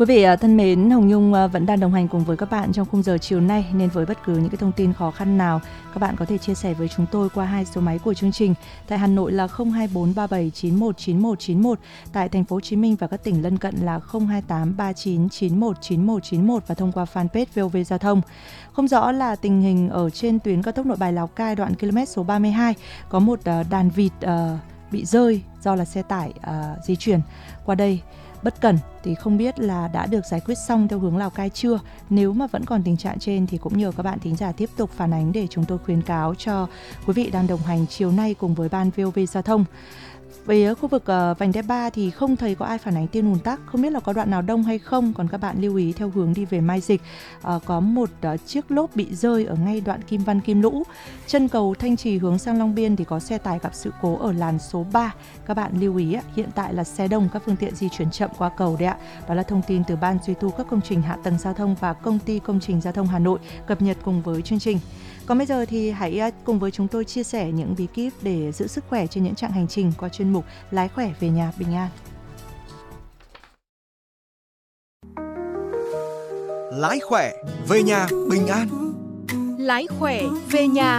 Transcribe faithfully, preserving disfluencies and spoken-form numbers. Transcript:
Quý vị thân mến, Hồng Nhung vẫn đang đồng hành cùng với các bạn trong khung giờ chiều nay, nên với bất cứ những cái thông tin khó khăn nào, các bạn có thể chia sẻ với chúng tôi qua hai số máy của chương trình. Tại Hà Nội là không hai bốn ba bảy chín một chín một chín một, tại thành phố Hồ Chí Minh và các tỉnh lân cận là không hai tám ba chín chín một chín một chín một và thông qua fanpage vê o vê Giao thông. Không rõ là tình hình ở trên tuyến cao tốc Nội Bài Lào Cai đoạn km số ba mươi hai, có một đàn vịt uh, bị rơi do là xe tải uh, di chuyển qua đây bất cẩn, thì không biết là đã được giải quyết xong theo hướng Lào Cai chưa. Nếu mà vẫn còn tình trạng trên thì cũng nhờ các bạn thính giả tiếp tục phản ánh để chúng tôi khuyến cáo cho quý vị đang đồng hành chiều nay cùng với ban vê o vê Giao thông. Về khu vực uh, vành đai ba thì không thấy có ai phản ánh tin ùn tắc, không biết là có đoạn nào đông hay không. Còn các bạn lưu ý theo hướng đi về Mai Dịch, uh, có một uh, chiếc lốp bị rơi ở ngay đoạn Kim Văn Kim Lũ. Chân cầu Thanh Trì hướng sang Long Biên thì có xe tải gặp sự cố ở làn số ba. Các bạn lưu ý uh, hiện tại là xe đông, các phương tiện di chuyển chậm qua cầu đấy ạ. Đó là thông tin từ Ban duy tu các công trình hạ tầng giao thông và Công ty Công trình Giao thông Hà Nội cập nhật cùng với chương trình. Còn bây giờ thì hãy cùng với chúng tôi chia sẻ những bí kíp để giữ sức khỏe trên những chặng hành trình qua chuyên mục Lái khỏe về nhà bình an. Lái khỏe về nhà bình an. Lái khỏe về nhà